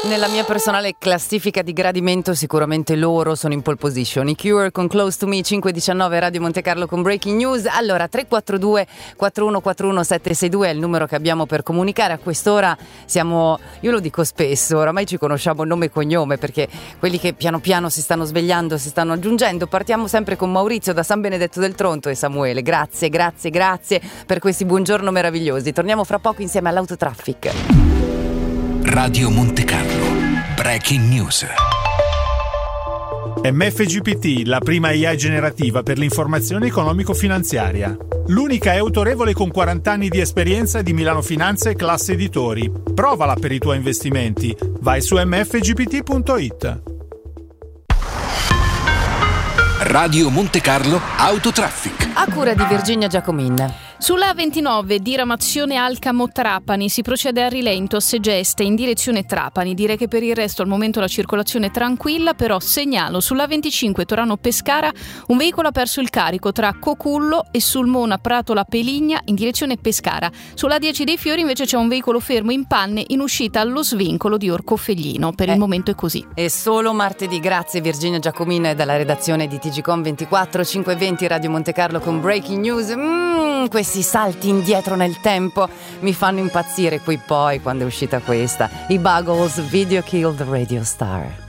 Nella mia personale classifica di gradimento sicuramente loro sono in pole position. I Cure con Close to Me, 5:19, Radio Monte Carlo con Breaking News. Allora 342 4141 762 è il numero che abbiamo per comunicare. A quest'ora siamo, io lo dico spesso, oramai ci conosciamo nome e cognome, perché quelli che piano piano si stanno svegliando, si stanno aggiungendo. Partiamo sempre con Maurizio da San Benedetto del Tronto e Samuele. Grazie per questi buongiorno meravigliosi. Torniamo fra poco insieme all'Autotraffic. Radio Monte Carlo, Breaking News. MFGPT, la prima AI generativa per l'informazione economico-finanziaria. L'unica è autorevole con 40 anni di esperienza di Milano Finanza e Classe Editori. Provala per i tuoi investimenti. Vai su mfgpt.it. Radio Monte Carlo, Autotraffic. A cura di Virginia Giacomin. Sulla A29, diramazione Alcamo-Trapani, si procede a rilento a Segeste in direzione Trapani. Direi che per il resto al momento la circolazione è tranquilla, però segnalo sulla A25 Torano-Pescara un veicolo ha perso il carico tra Cocullo e Sulmona Pratola Peligna in direzione Pescara. Sulla A10 dei Fiori invece c'è un veicolo fermo in panne in uscita allo svincolo di Orcofelglino. Per il momento è così. E solo martedì. Grazie Virginia Giacomin dalla redazione di TGcom 24 520 Radio Monte Carlo con Breaking News. Questi salti indietro nel tempo mi fanno impazzire. Qui poi quando è uscita questa, i Buggles, Video Killed the Radio Star.